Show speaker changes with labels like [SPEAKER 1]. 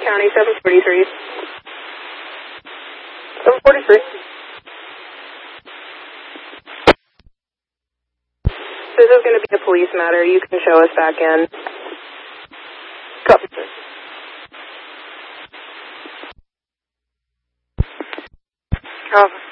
[SPEAKER 1] County, 743. 743. This is going to be a police matter. You can show us back in. Copy.
[SPEAKER 2] Officer